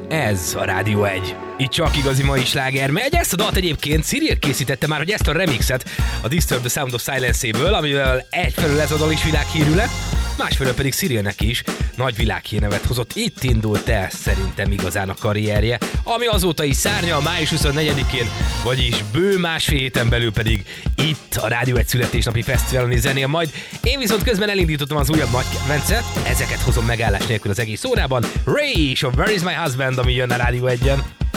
Ez a Rádió 1. Itt csak igazi mai sláger megy. Ezt a dalt egyébként Cyril készítette már, hogy ezt a remixet a Disturb the Sound of Silence-éből, amivel egyfelől ez a dal is világhírű lett, másfelől pedig Cyrilnek is nagy világhírnevet hozott. Itt indult el szerintem igazán a karrierje, ami azóta is szárnyal május 24-én, vagyis bő másfél héten belül pedig itt a Rádió 1 születésnapi fesztiválon is zenél majd. Én viszont közben elindítottam az újabb nagy kedvencet, ezeket hozom megállás nélkül az egész órában. Ray és a Where is my husband, ami jön a Rádió 1-en.